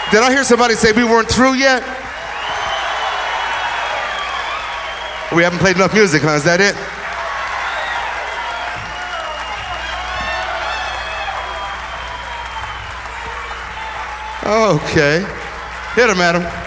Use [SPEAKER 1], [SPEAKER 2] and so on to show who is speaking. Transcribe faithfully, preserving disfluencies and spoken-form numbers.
[SPEAKER 1] Did I hear somebody say we weren't through yet? We haven't played enough music, huh? Is that it? Okay. Hit him, Adam.